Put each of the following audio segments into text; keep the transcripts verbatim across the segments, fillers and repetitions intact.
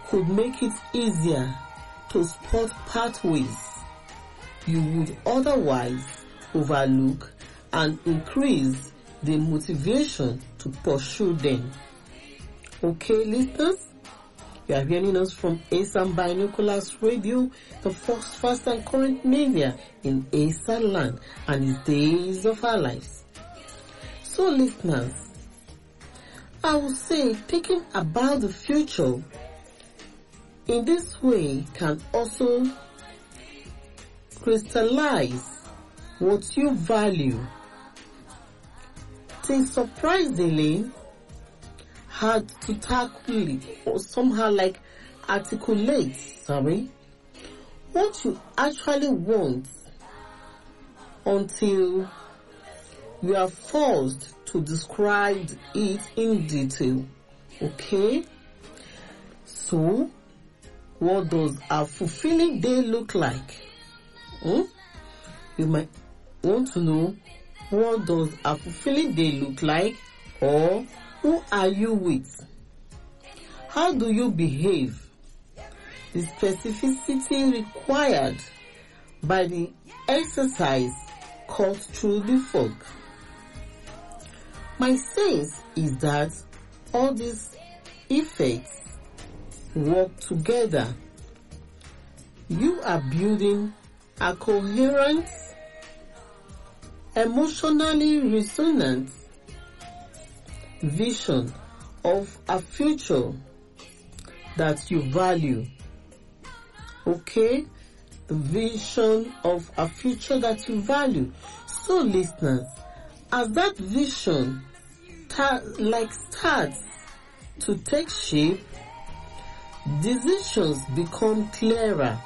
could make it easier to spot pathways you would otherwise overlook and increase the motivation to pursue them. Okay, listeners? You are hearing us from ASAM Binoculars Radio, the first, fast and current media in ASA land and its days of our lives. So listeners, I will say thinking about the future in this way can also crystallize what you value. It is surprisingly hard to tackle it or somehow like articulate, sorry, what you actually want until you are forced to describe it in detail. Okay? So, what does a fulfilling day look like? Hmm? You might want to know, what does a fulfilling day look like, or who are you with? How do you behave? The specificity required by the exercise cuts through the fog. My sense is that all these effects work together. You are building a coherent, emotionally resonant vision of a future that you value. Okay? The vision of a future that you value. So listeners, as that vision ta- like starts to take shape, decisions become clearer.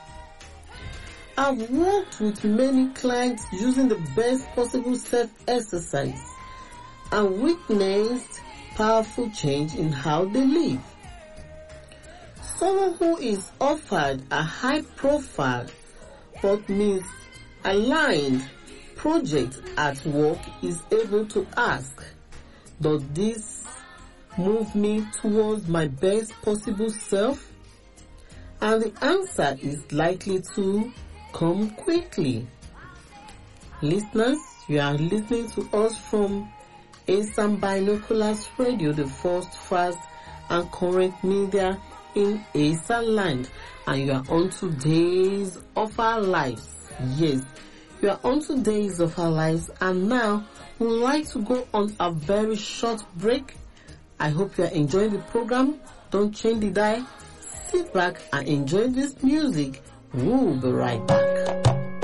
I've worked with many clients using the best possible self-exercise and witnessed powerful change in how they live. Someone who is offered a high-profile but misaligned project at work is able to ask, does this move me towards my best possible self? And the answer is likely to come quickly. Listeners, you are listening to us from ASAM Binoculars Radio, the first, fast and current media in ASA land, and you are on to Days of Our Lives. Yes, you are on to Days of Our Lives, and now we would like to go on a very short break. I hope you are enjoying the program. Don't change the dial. Sit back and enjoy this music. We'll be right back.